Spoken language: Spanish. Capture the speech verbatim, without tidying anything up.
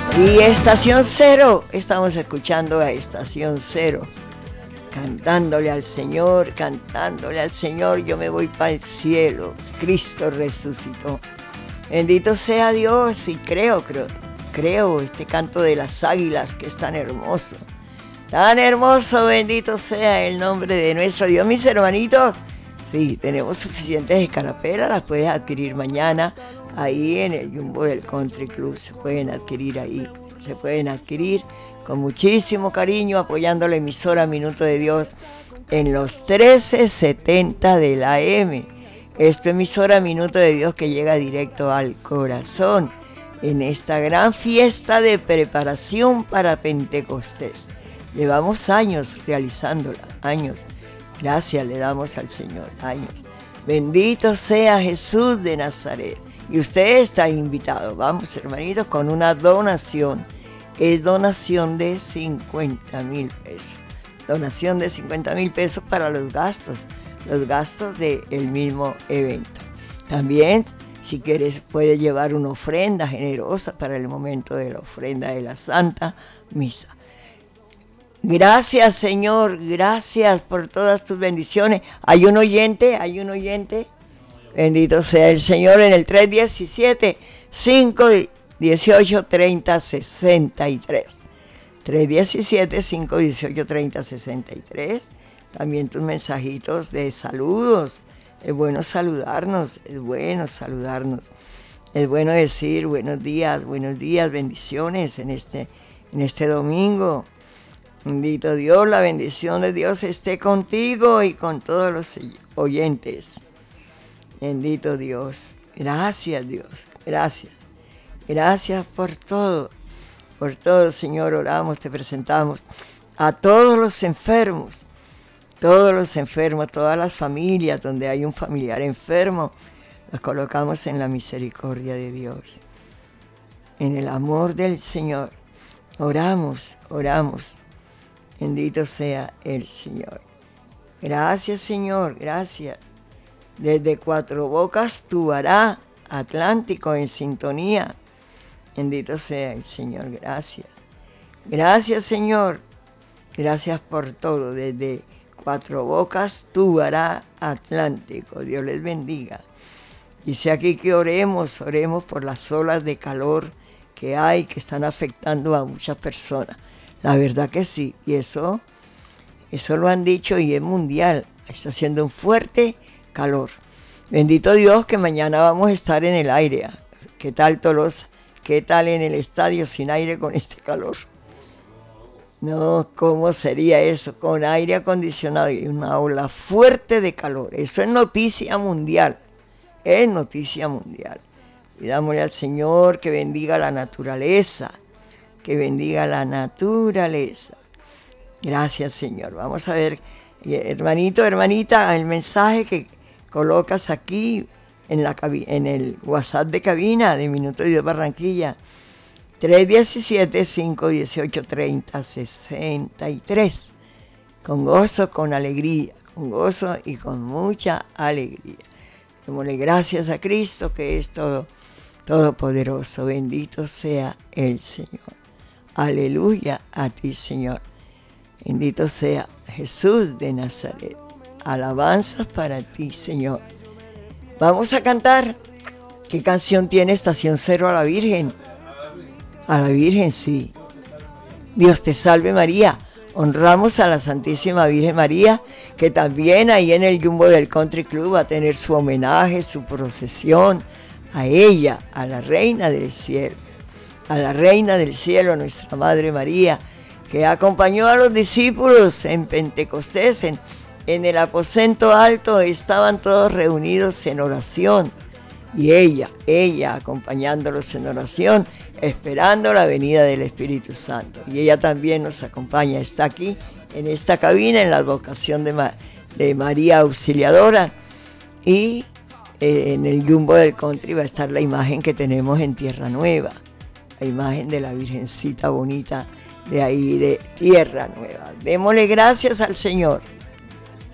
Y Estación Cero, estamos escuchando a Estación Cero, cantándole al Señor, cantándole al Señor, yo me voy para el cielo, Cristo resucitó. Bendito sea Dios, y creo, creo, creo este canto de las águilas que es tan hermoso, tan hermoso, bendito sea el nombre de nuestro Dios. Mis hermanitos, sí, tenemos suficientes escarapelas, las puedes adquirir mañana ahí en el Jumbo del Country Club, se pueden adquirir ahí, se pueden adquirir con muchísimo cariño, apoyando la emisora Minuto de Dios en los trece setenta de la A M. Esta emisora Minuto de Dios que llega directo al corazón en esta gran fiesta de preparación para Pentecostés. Llevamos años realizándola, años. Gracias le damos al Señor, años. Bendito sea Jesús de Nazaret. Y usted está invitado, vamos hermanitos, con una donación. Es donación de cincuenta mil pesos. Donación de cincuenta mil pesos para los gastos, los gastos del mismo evento. También, si quieres, puedes llevar una ofrenda generosa para el momento de la ofrenda de la Santa Misa. Gracias, Señor, gracias por todas tus bendiciones. ¿Hay un oyente? ¿Hay un oyente? Bendito sea el Señor en el tres diecisiete, cinco dieciocho, treinta, sesenta y tres. tres diecisiete, cinco dieciocho, treinta, sesenta y tres. También tus mensajitos de saludos. Es bueno saludarnos, es bueno saludarnos. Es bueno decir buenos días, buenos días, bendiciones en este, en este domingo. Bendito Dios, la bendición de Dios esté contigo y con todos los oyentes. Bendito Dios, gracias Dios, gracias, gracias por todo, por todo Señor, oramos, te presentamos a todos los enfermos, todos los enfermos, todas las familias donde hay un familiar enfermo, los colocamos en la misericordia de Dios, en el amor del Señor, oramos, oramos, bendito sea el Señor. Gracias Señor, gracias. Desde Cuatro Bocas, Tubará, Atlántico en sintonía. Bendito sea el Señor, gracias. Gracias, Señor. Gracias por todo. Desde Cuatro Bocas, Tubará, Atlántico. Dios les bendiga. Dice aquí que oremos, oremos por las olas de calor que hay, que están afectando a muchas personas. La verdad que sí. Y eso, eso lo han dicho y es mundial. Está haciendo un fuerte calor. Bendito Dios que mañana vamos a estar en el aire. ¿Qué tal Tolosa? ¿Qué tal en el estadio sin aire con este calor? No, ¿cómo sería eso? Con aire acondicionado y una ola fuerte de calor. Eso es noticia mundial. Es noticia mundial. Pidámosle al Señor que bendiga la naturaleza. Que bendiga la naturaleza. Gracias, Señor. Vamos a ver, hermanito, hermanita, el mensaje que colocas aquí en, la, en el WhatsApp de cabina de Minuto de Dios Barranquilla, tres diecisiete, cinco dieciocho, treinta, sesenta y tres. Con gozo, con alegría, con gozo y con mucha alegría. Démosle gracias a Cristo que es todo, todopoderoso. Bendito sea el Señor. Aleluya a ti, Señor. Bendito sea Jesús de Nazaret. Alabanzas para ti, Señor. Vamos a cantar. ¿Qué canción tiene Estación Cero a la Virgen? A la Virgen, sí. Dios te salve María. Honramos a la Santísima Virgen María, que también ahí en el Jumbo del Country Club va a tener su homenaje, su procesión a ella, a la Reina del Cielo. A la Reina del Cielo, nuestra Madre María, que acompañó a los discípulos en Pentecostés, en, en el aposento alto, estaban todos reunidos en oración. Y ella, ella acompañándolos en oración, esperando la venida del Espíritu Santo. Y ella también nos acompaña, está aquí en esta cabina, en la advocación de, Ma- de María Auxiliadora. Y eh, en el Jumbo del Country va a estar la imagen que tenemos en Tierra Nueva, la imagen de la Virgencita bonita de ahí de Tierra Nueva. Démosle gracias al Señor.